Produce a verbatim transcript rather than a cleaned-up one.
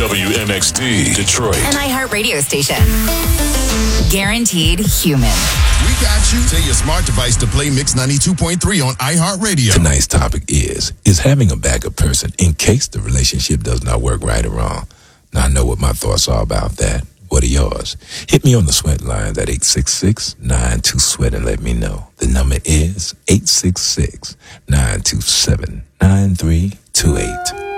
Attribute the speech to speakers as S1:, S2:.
S1: W M X D, Detroit.
S2: An iHeart radio station. Guaranteed human.
S3: We got you. Tell your smart device to play Mix ninety-two point three on iHeartRadio.
S4: Tonight's topic is, is having a backup person in case the relationship does not work right or wrong. Now, I know what my thoughts are about that. What are yours? Hit me on the sweat lines at eight six six, nine two, sweat and let me know. The number is eight six six, nine two seven, nine three two eight.